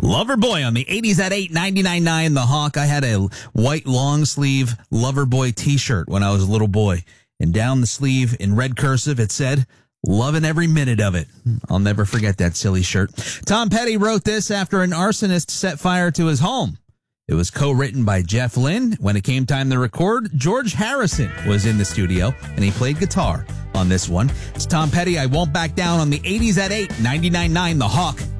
Loverboy on the 80s at 8, 99.9 The Hawk. I had a white long sleeve Loverboy t-shirt when I was a little boy. And down the sleeve in red cursive, it said, loving every minute of it. I'll never forget that silly shirt. Tom Petty wrote this after an arsonist set fire to his home. It was co-written by Jeff Lynne. When it came time to record, George Harrison was in the studio, and he played guitar on this one. It's Tom Petty, I Won't Back Down on the 80s at 8, 99.9 The Hawk.